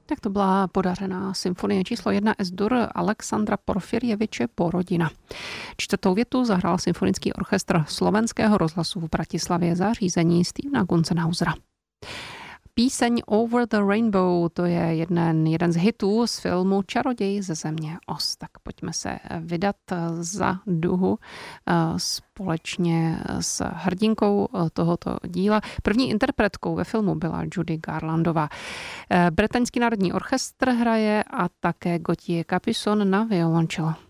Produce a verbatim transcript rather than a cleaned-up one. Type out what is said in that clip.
Tak to byla podařená symfonie číslo jedna S-dur Alexandra Porfirjeviče Borodina. Čtvrtou větu zahrál symfonický orchestr Slovenského rozhlasu v Bratislavě za řízení Stevena Gunzenhausera. Píseň Over the Rainbow, to je jeden, jeden z hitů z filmu Čaroděj ze země Oz. Tak pojďme se vydat za duhu společně s hrdinkou tohoto díla. První interpretkou ve filmu byla Judy Garlandová. Bretaňský národní orchestr hraje a také Gauthier Capuçon na violoncello.